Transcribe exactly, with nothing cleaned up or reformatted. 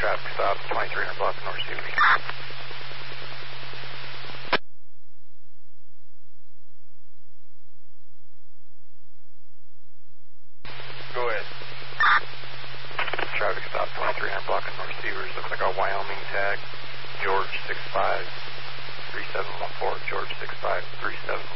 traffic stop, twenty-three hundred block North Seaway. Go ahead. Traffic stop, twenty-three hundred block North Seaway. Looks like a Wyoming tag, George six five three seven one four, George six five three seven